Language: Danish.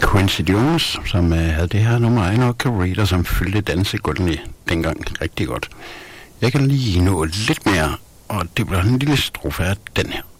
Quincy Jones, som havde det her nummer I Know Carita, som fyldte dansegulvene dengang rigtig godt. Jeg kan lige nå lidt mere, og det bliver en lille strofe af den her.